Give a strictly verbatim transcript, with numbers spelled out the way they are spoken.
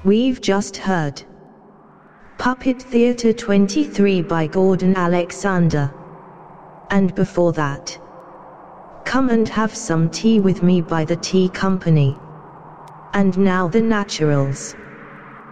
We've just heard Puppet Theatre twenty-three by Gordon Alexander. And before that, Come and Have Some Tea With Me by The Tea Company. And now The Naturals.